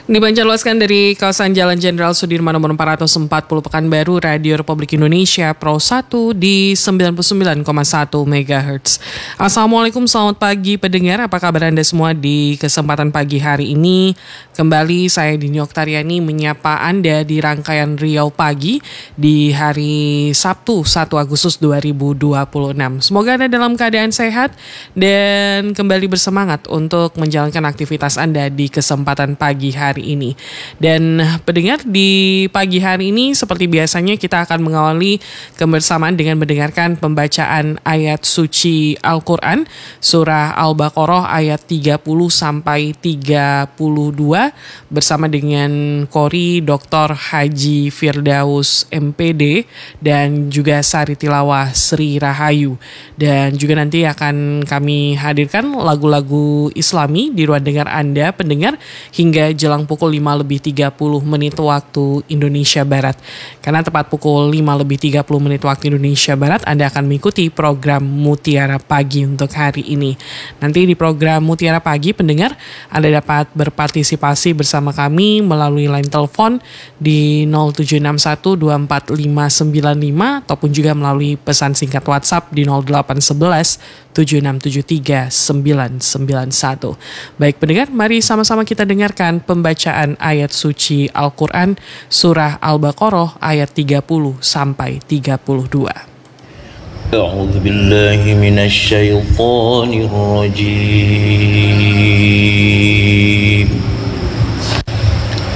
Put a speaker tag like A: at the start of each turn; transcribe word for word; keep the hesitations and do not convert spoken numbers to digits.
A: Dipancarluaskan dari kawasan Jalan Jenderal Sudirman nomor empat ratus empat puluh Pekanbaru, Radio Republik Indonesia Pro satu di sembilan puluh sembilan koma satu megahertz. Assalamualaikum, selamat pagi pendengar. Apa kabar Anda semua di kesempatan pagi hari ini? Kembali saya Dini Oktariani menyapa Anda di rangkaian Riau Pagi di hari Sabtu satu Agustus dua ribu dua puluh enam. Semoga Anda dalam keadaan sehat dan kembali bersemangat untuk menjalankan aktivitas Anda di kesempatan pagi hari ini. Dan pendengar, di pagi hari ini seperti biasanya kita akan mengawali kebersamaan dengan mendengarkan pembacaan ayat suci Al-Quran surah Al-Baqarah ayat tiga puluh sampai tiga puluh dua bersama dengan Qori Doktor Haji Firdaus M P D dan juga Sari Tilawah Sri Rahayu. Dan juga nanti akan kami hadirkan lagu-lagu Islami di ruang dengar Anda pendengar hingga jelang pukul lima lebih tiga puluh menit waktu Indonesia Barat. Karena tepat pukul lima lebih tiga puluh menit waktu Indonesia Barat, Anda akan mengikuti program Mutiara Pagi untuk hari ini. Nanti di program Mutiara Pagi, pendengar, Anda dapat berpartisipasi bersama kami melalui line telepon di nol tujuh enam satu dua empat lima sembilan lima ataupun juga melalui pesan singkat WhatsApp di nol delapan satu satu tujuh enam tujuh tiga sembilan sembilan satu. Baik pendengar, mari sama-sama kita dengarkan pembacaan ayat suci Al-Quran surah Al-Baqarah ayat tiga puluh sampai tiga puluh dua.
B: A'udzu billahi minasy syaithanir rajim.